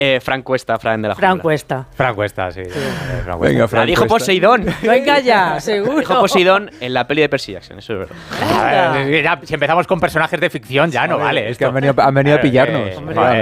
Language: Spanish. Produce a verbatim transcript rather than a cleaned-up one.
Eh, Fran Cuesta, Fran de la Fran Jungla. Cuesta. Fran Cuesta, sí. Sí. Eh, Fran Cuesta. Venga, Fran La dijo Cuesta. Poseidón. Venga ya, seguro. Dijo Poseidón en la peli de Percy Jackson, eso es verdad. Ah, es que ya, si empezamos con personajes de ficción, ya no vale. Es que esto. han venido, han venido a Eh, pillarnos. eh, Hombre, joder.